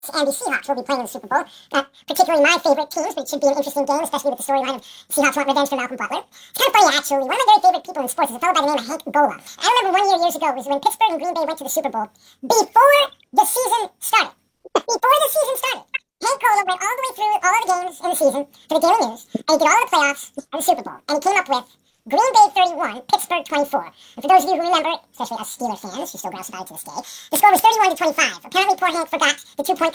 and the Seahawks will be playing in the Super Bowl. Particularly my favorite teams, but it should be an interesting game, especially with the storyline of Seahawks want revenge for Malcolm Butler. It's kind of funny, actually. One of my very favorite people in sports is a fellow by the name of Hank Gola. I remember 1 year, years ago, was when Pittsburgh and Green Bay went to the Super Bowl before the season started. Hank Gola went all the way through all of the games in the season for the Daily News, and he did all of the playoffs and the Super Bowl, and he came up with Green Bay 31, Pittsburgh 24. And for those of you who remember, especially us Steelers fans, who still grouse about it to this day, the score was 31-25. Apparently, poor Hank forgot the 2-point